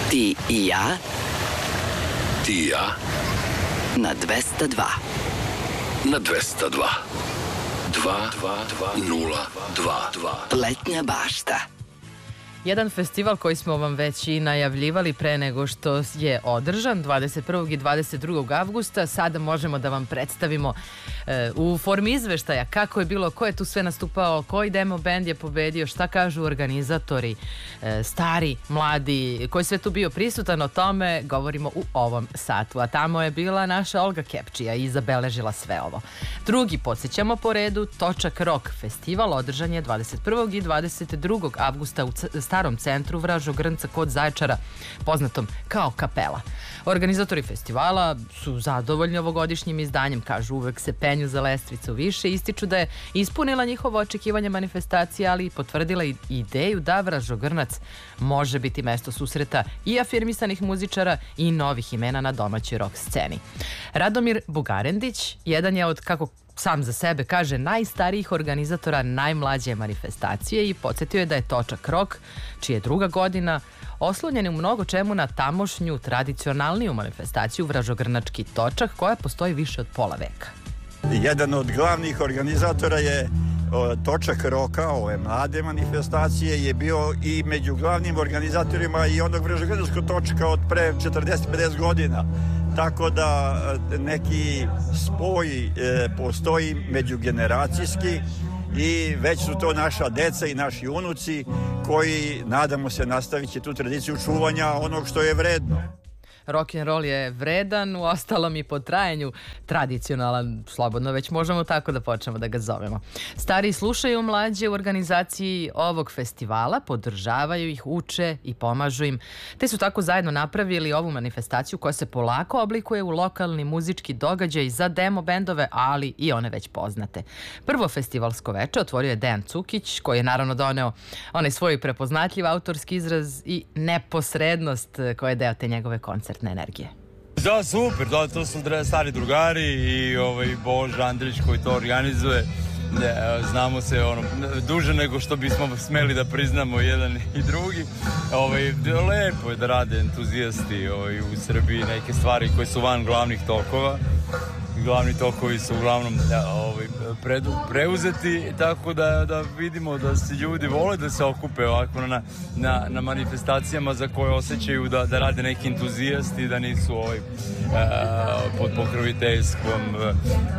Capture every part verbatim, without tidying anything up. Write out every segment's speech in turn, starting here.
Ti i ja. Ti i ja. Na dvesta dva. Na dvesta dva. Dva, dva, dva, nula, dva, dva. Letnja bašta. Jedan festival koji smo vam već i najavljivali pre nego što je održan dvadeset prvog i dvadeset drugog avgusta. Sada možemo da vam predstavimo e, u formi izveštaja kako je bilo, ko je tu sve nastupao, koji demo band je pobedio, šta kažu organizatori, e, stari, mladi, koji sve tu bio prisutan, o tome govorimo u ovom satu. A tamo je bila naša Olga Kepčija i zabeležila sve ovo. Drugi, podsjećamo po redu, Točak Rock festival održan je dvadeset prvog i dvadeset drugog avgusta u starom centru Vražogrnca kod Zaječara, poznatom kao Kapela. Organizatori festivala su zadovoljni ovogodišnjim izdanjem, kažu uvek se penju za lestvicu više, ističu da je ispunila njihovo očekivanje manifestacije, ali i potvrdila i ideju da Vražogrnac može biti mesto susreta i afirmisanih muzičara i novih imena na domaćoj rock sceni. Radomir Bugarendić jedan je od, kako sam za sebe kaže, najstarijih organizatora najmlađe manifestacije i podsjetio je da je Točak Rock, čija je druga godina, oslonjen u mnogo čemu na tamošnju tradicionalniju manifestaciju Vražogrnački Točak, koja postoji više od pola veka. Jedan od glavnih organizatora je Točak Roka, ove mlade manifestacije, je bio i među glavnim organizatorima i onog Vražogrnačkog Točka od pre četrdeset pedeset godina. Tako da neki spoj e, postoji međugeneracijski i već su to naša deca i naši unuci koji, nadamo se, nastavit će tu tradiciju čuvanja onog što je vredno. Rock'n'roll je vredan, u ostalom i po trajanju tradicionalan, slobodno već možemo tako da počnemo da ga zovemo. Stari slušaju mlađe u organizaciji ovog festivala, podržavaju ih, uče i pomažu im, te su tako zajedno napravili ovu manifestaciju koja se polako oblikuje u lokalni muzički događaj za demo bendove, ali i one već poznate. Prvo festivalsko veče otvorio je Dejan Cukić, koji je naravno doneo onaj svoj prepoznatljiv autorski izraz i neposrednost koja je deo te njegove koncerte energije. Da, super, da, to su stari drugari i ovaj Bož Andrić koji to organizuje. Ne, znamo se ono, duže nego što bismo smeli da priznamo jedan i drugi. Ovaj, lepo je da rade entuzijasti ovaj, u Srbiji neke stvari koje su van glavnih tokova. Glavni tokovi su uglavnom ovaj, predu, preuzeti, tako da, da vidimo da se ljudi vole da se okupe ovako na, na, na manifestacijama za koje osjećaju da, da rade neki entuzijasti, da nisu ovaj, e, pod pokroviteljstvom e,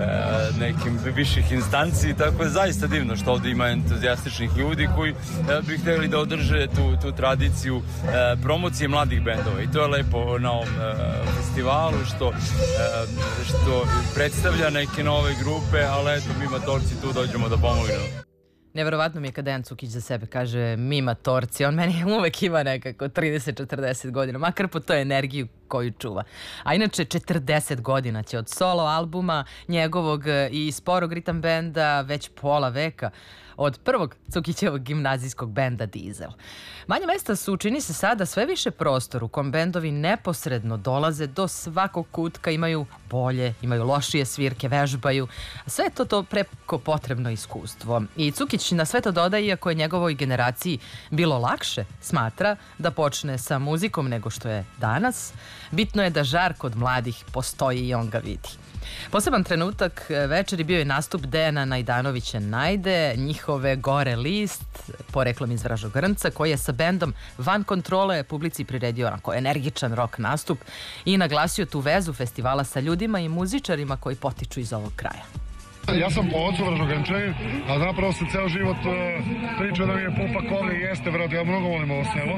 nekim viših instanci, tako je zaista divno što ovdje ima entuzijastičnih ljudi koji e, bi htjeli da održe tu, tu tradiciju e, promocije mladih bendova i to je lepo na ovom e, festivalu što, e, što predstavlja neke nove grupe, ali eto, mi matorci tu dođemo da pomognemo. Neverovatno mi je kad Dejan Cukić za sebe kaže mi matorci, on meni uvek ima nekako trideset četrdeset godina, makar po toj energiju koju čuva. A inače četrdeset godina će od solo albuma njegovog i sporog ritam benda već pola veka, od prvog Cukićevog gimnazijskog benda Dizel. Manje mesta su, čini se sada, sve više prostor u kom bendovi neposredno dolaze do svakog kutka, imaju bolje, imaju lošije svirke, vežbaju. Sve to to preko potrebno iskustvo. I Cukić na sve to dodaje, iako je njegovoj generaciji bilo lakše, smatra da počne sa muzikom nego što je danas. Bitno je da žar kod mladih postoji i on ga vidi. Poseban trenutak večeri bio je nastup Dejana Najdanovića Najde, njihove Gore list, poreklom iz Vražogrnca, koji je sa bendom Van kontrole publici priredio onako energičan rock nastup i naglasio tu vezu festivala sa ljudima i muzičarima koji potiču iz ovog kraja. Ja sam po ocu Vražogrančanin, a zapravo sam ceo život uh, pričao da mi je Pupa Kovli i jeste, vrati, ja mnogo volim ovo selo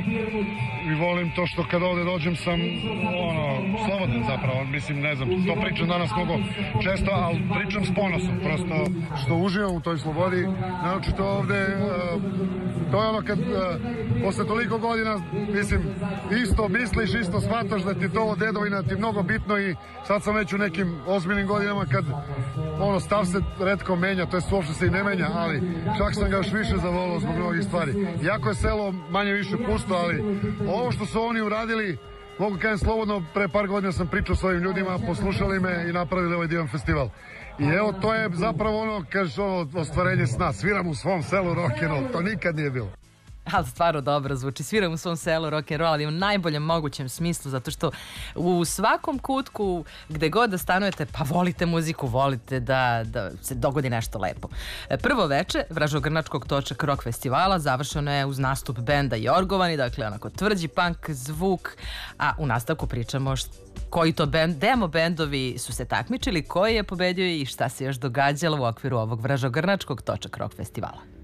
i volim to što kad ovde dođem sam ono, slobodan zapravo, mislim, ne znam, to pričam danas mnogo često, ali pričam s ponosom, prosto što uživam u toj slobodi, naročito ovde, uh, to je ono kad uh, posle toliko godina, mislim, isto misliš, isto shvataš da ti to ovo dedovina ti mnogo bitno i sad sam već u nekim ozbiljnim godinama kad ono, stav se retko menja, to je uopšte se i ne menja, ali čak sam ga još više zavolao zbog mnogih stvari. Jako je selo manje više pusto, ali ovo što su oni uradili, mogu kažem slobodno, pre par godina sam pričao s ovim ljudima, poslušali me i napravili ovaj divan festival. I evo, to je zapravo ono, kažeš, ono, ostvarenje sna. Sviram u svom selu rock'n'roll, to nikad nije bilo. Ali stvarno dobro zvuči. Sviram u svom selu rock'n'roll, ali u najboljem mogućem smislu, zato što u svakom kutku, gde god da stanujete, pa volite muziku, volite da, da se dogodi nešto lepo. Prvo veče Vražogrnačkog Točak rock festivala završeno je uz nastup benda Jorgovani, dakle onako tvrđi punk zvuk, a u nastavku pričamo koji to band, demo bendovi su se takmičili, koji je pobedio i šta se još događalo u okviru ovog Vražogrnačkog Točak rock festivala.